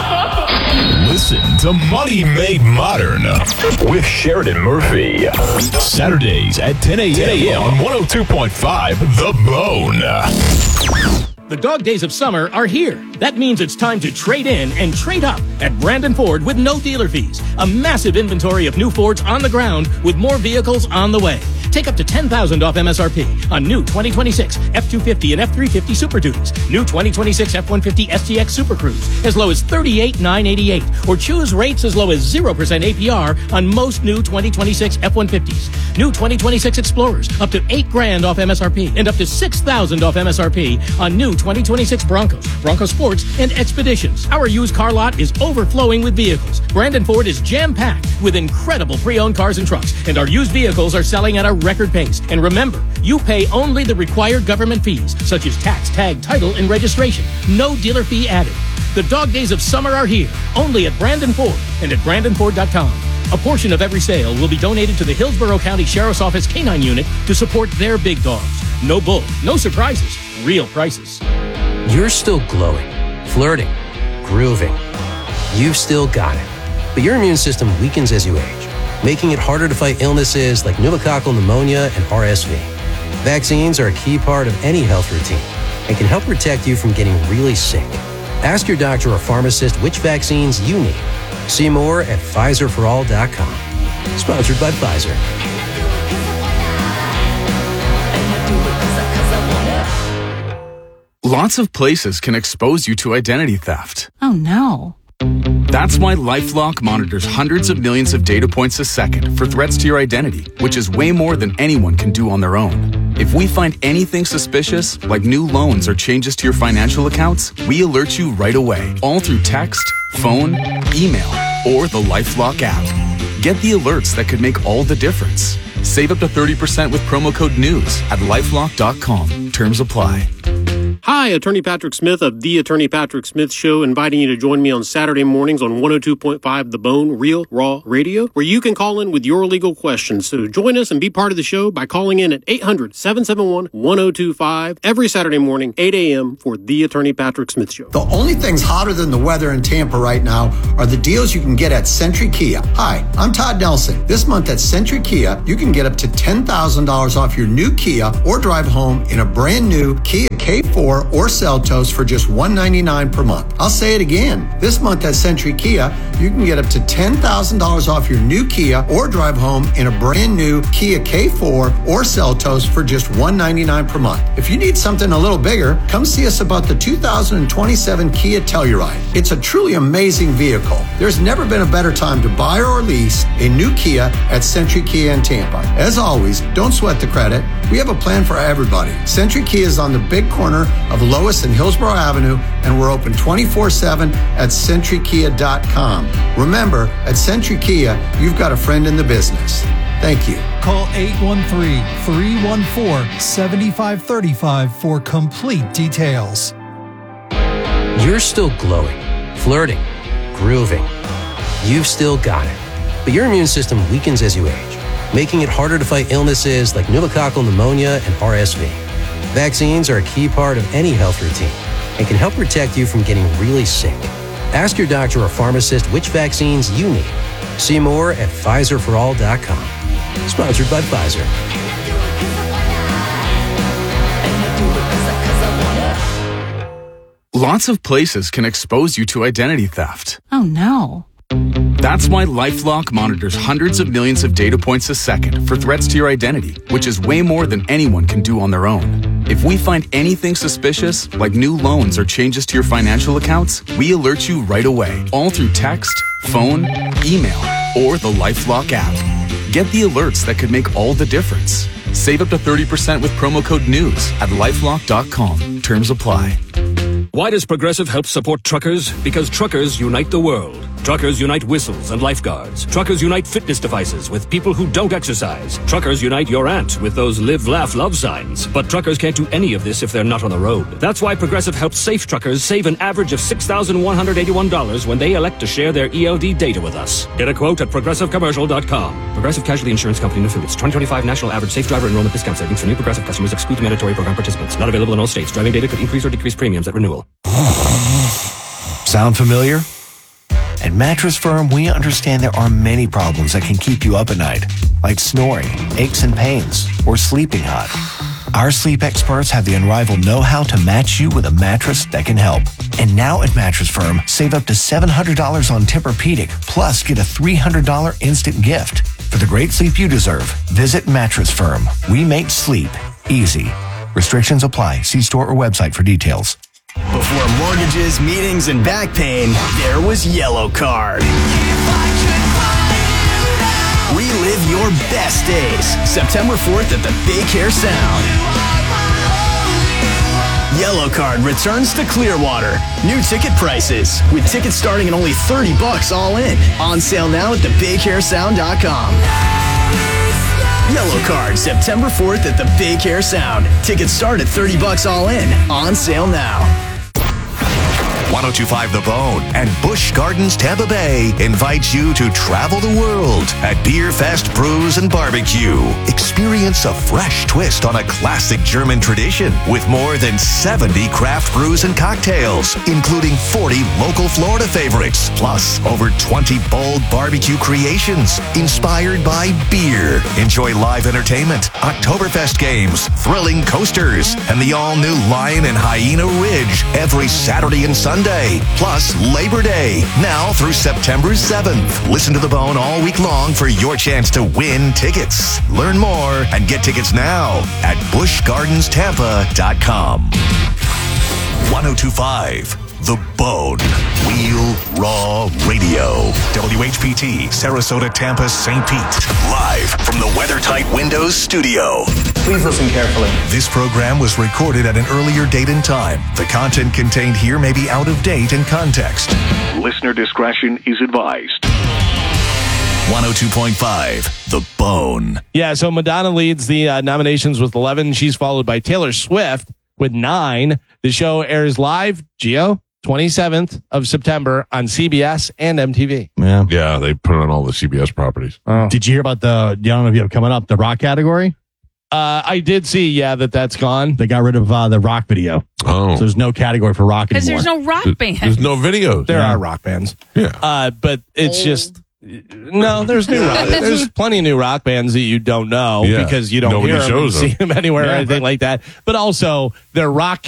Listen to Money Made Modern with Sheridan Murphy. Saturdays at 10 a.m. on 102.5 The Bone. The dog days of summer are here. That means it's time to trade in and trade up at Brandon Ford with no dealer fees. A massive inventory of new Fords on the ground with more vehicles on the way. Take up to $10,000 off MSRP on new 2026 F-250 and F-350 Super Duties. New 2026 F-150 STX Super Cruise as low as $38,988. Or choose rates as low as 0% APR on most new 2026 F-150s. New 2026 Explorers up to $8,000 off MSRP and up to $6,000 off MSRP on new 2026 Broncos, Bronco Sports, and Expeditions. Our used car lot is overflowing with vehicles. Brandon Ford is jam-packed with incredible pre-owned cars and trucks, and our used vehicles are selling at a record pace. And remember, you pay only the required government fees, such as tax, tag, title, and registration. No dealer fee added. The dog days of summer are here, only at Brandon Ford and at BrandonFord.com. A portion of every sale will be donated to the Hillsborough County Sheriff's Office K-9 Unit to support their big dogs. No bull, no surprises, real prices. You're still glowing, flirting, grooving. You've still got it. But your immune system weakens as you age, making it harder to fight illnesses like pneumococcal pneumonia and RSV. Vaccines are a key part of any health routine and can help protect you from getting really sick. Ask your doctor or pharmacist which vaccines you need. See more at PfizerForAll.com. Sponsored by Pfizer. Lots of places can expose you to identity theft. Oh no. That's why LifeLock monitors hundreds of millions of data points a second for threats to your identity, which is way more than anyone can do on their own. If we find anything suspicious, like new loans or changes to your financial accounts, we alert you right away, all through text, phone, email, or the LifeLock app. Get the alerts that could make all the difference. Save up to 30% with promo code NEWS at LifeLock.com. Terms apply. Hi, Attorney Patrick Smith of The Attorney Patrick Smith Show, inviting you to join me on Saturday mornings on 102.5 The Bone, Real Raw Radio, where you can call in with your legal questions. So join us and be part of the show by calling in at 800-771-1025 every Saturday morning, 8 a.m. for The Attorney Patrick Smith Show. The only things hotter than the weather in Tampa right now are the deals you can get at Century Kia. Hi, I'm Todd Nelson. This month at Century Kia, you can get up to $10,000 off your new Kia or drive home in a brand new Kia K4 or Seltos for just $199 per month. I'll say it again. This month at Century Kia, you can get up to $10,000 off your new Kia or drive home in a brand new Kia K4 or Seltos for just $199 per month. If you need something a little bigger, come see us about the 2027 Kia Telluride. It's a truly amazing vehicle. There's never been a better time to buy or lease a new Kia at Century Kia in Tampa. As always, don't sweat the credit. We have a plan for everybody. Century Kia is on the big corner of Lois and Hillsborough Avenue, and we're open 24/7 at centurykia.com. Remember, at Century Kia, you've got a friend in the business. Thank you. Call 813-314-7535 for complete details. You're still glowing, flirting, grooving. You've still got it. But your immune system weakens as you age, making it harder to fight illnesses like pneumococcal pneumonia and RSV. Vaccines are a key part of any health routine and can help protect you from getting really sick. Ask your doctor or pharmacist which vaccines you need. See more at PfizerForAll.com. Sponsored by Pfizer. Lots of places can expose you to identity theft. Oh no. That's why LifeLock monitors hundreds of millions of data points a second for threats to your identity, which is way more than anyone can do on their own. If we find anything suspicious, like new loans or changes to your financial accounts, we alert you right away, all through text, phone, email, or the LifeLock app. Get the alerts that could make all the difference. Save up to 30% with promo code NEWS at LifeLock.com. Terms apply. Why does Progressive help support truckers? Because truckers unite the world. Truckers unite whistles and lifeguards. Truckers unite fitness devices with people who don't exercise. Truckers unite your aunt with those live, laugh, love signs. But truckers can't do any of this if they're not on the road. That's why Progressive helps safe truckers save an average of $6,181 when they elect to share their ELD data with us. Get a quote at ProgressiveCommercial.com. Progressive Casualty Insurance Company and Affiliates. 2025 National Average Safe Driver Enrollment Discount Savings for new Progressive customers excludes mandatory program participants. Not available in all states. Driving data could increase or decrease premiums at renewal. Sound familiar? At Mattress Firm, we understand there are many problems that can keep you up at night, like snoring, aches and pains, or sleeping hot. Our sleep experts have the unrivaled know-how to match you with a mattress that can help. And now at Mattress Firm, save up to $700 on Tempur-Pedic, plus get a $300 instant gift. For the great sleep you deserve, visit Mattress Firm. We make sleep easy. Restrictions apply. See store or website for details. Before mortgages, meetings, and back pain, there was Yellow Card. Relive your best days. September 4th at the Big Hair Sound. Yellow Card returns to Clearwater. New ticket prices, with tickets starting at only $30 all in. On sale now at thebighairsound.com. Yellow Card, September 4th at the Big Hair Sound. Tickets start at $30 all in. On sale now. 102.5 The Bone and Busch Gardens Tampa Bay invites you to travel the world at Beer Fest Brews and Barbecue. Experience a fresh twist on a classic German tradition with more than 70 craft brews and cocktails, including 40 local Florida favorites, plus over 20 bold barbecue creations inspired by beer. Enjoy live entertainment, Oktoberfest games, thrilling coasters, and the all-new Lion and Hyena Ridge every Saturday and Sunday Sunday, plus Labor Day, now through September 7th. Listen to The Bone all week long for your chance to win tickets. Learn more and get tickets now at buschgardenstampa.com. 1025 The Bone. Real Raw Radio. WHPT, Sarasota, Tampa, St. Pete. Live from the WeatherTight Windows studio. Please listen carefully. This program was recorded at an earlier date and time. The content contained here may be out of date in context. Listener discretion is advised. 102.5 The Bone. Yeah, so Madonna leads the nominations with 11. She's followed by Taylor Swift with 9. The show airs live, Gio, 27th of September on CBS and MTV. Yeah, they put it on all the CBS properties. Did you hear about I don't know if you have coming up, the rock category? I did see, that's gone. They got rid of the rock video. Oh. So there's no category for rock anymore. Because there's no rock band. There's no videos. There are rock bands. Yeah. But it's just... No, there's new rock. There's plenty of new rock bands that you don't know because you don't hear them, see them anywhere or anything like that. But also, they're rock